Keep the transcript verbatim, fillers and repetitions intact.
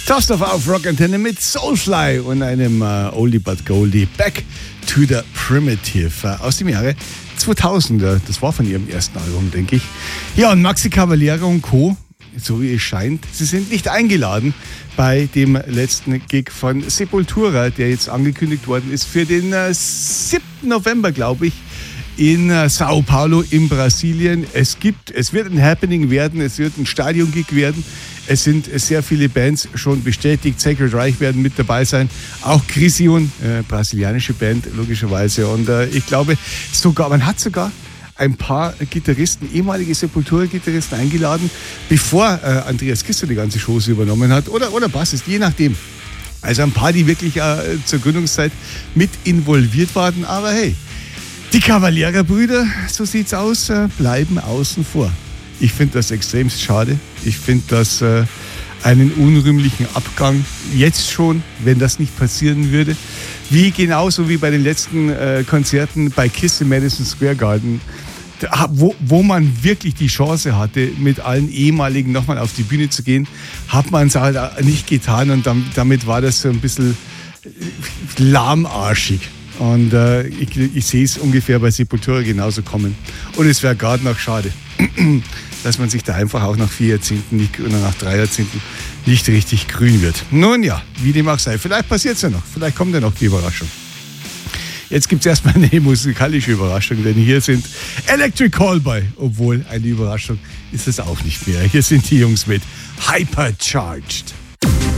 Tostoff auf Rockantenne mit Soulfly und einem uh, Oldie but Goldie, Back to the Primitive uh, aus dem Jahre zweitausend. Das war von ihrem ersten Album, denke ich. Ja, und Maxi Cavalera und Co., so wie es scheint, sie sind nicht eingeladen bei dem letzten Gig von Sepultura, der jetzt angekündigt worden ist für den uh, siebten November, glaube ich, in uh, Sao Paulo in Brasilien. Es gibt, es wird ein Happening werden, es wird ein Stadion-Gig werden. Es sind sehr viele Bands schon bestätigt. Sacred Reich werden mit dabei sein. Auch Crisium, äh, brasilianische Band, logischerweise. Und äh, ich glaube, sogar, man hat sogar ein paar Gitarristen, ehemalige Sepultura-Gitarristen eingeladen, bevor äh, Andreas Kisser die ganze Chose übernommen hat. Oder, oder Bassist, je nachdem. Also ein paar, die wirklich äh, zur Gründungszeit mit involviert waren. Aber hey, die Cavalera-Brüder, so sieht's aus, äh, bleiben außen vor. Ich finde das extrem schade. Ich finde das äh, einen unrühmlichen Abgang jetzt schon, wenn das nicht passieren würde. Wie genauso wie bei den letzten äh, Konzerten bei Kiss im Madison Square Garden, da, wo, wo man wirklich die Chance hatte, mit allen ehemaligen nochmal auf die Bühne zu gehen, hat man es halt nicht getan und damit, damit war das so ein bisschen lahmarschig. Und äh, ich, ich sehe es ungefähr bei Sepultura genauso kommen. Und es wäre gerade noch schade, dass man sich da einfach auch nach vier Jahrzehnten nicht, oder nach drei Jahrzehnten nicht richtig grün wird. Nun ja, wie dem auch sei. Vielleicht passiert es ja noch. Vielleicht kommt ja noch die Überraschung. Jetzt gibt es erstmal eine musikalische Überraschung, denn hier sind Electric Callboy. Obwohl, eine Überraschung ist es auch nicht mehr. Hier sind die Jungs mit Hypercharged.